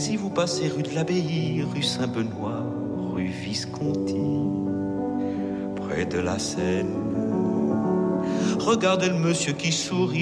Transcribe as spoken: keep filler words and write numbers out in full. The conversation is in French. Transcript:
Si vous passez rue de l'Abbaye, rue Saint-Benoît, rue Visconti, près de la Seine, regardez le monsieur qui sourit.